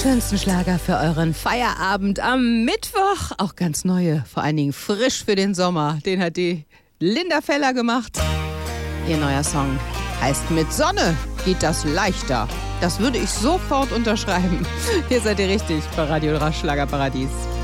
schönsten Schlager für euren Feierabend am Mittwoch. Auch ganz neue, vor allen Dingen frisch für den Sommer. Den hat die Linda Feller gemacht. Ihr neuer Song heißt Mit Sonne geht das leichter. Das würde ich sofort unterschreiben. Hier seid ihr richtig bei Radio Schlagerparadies.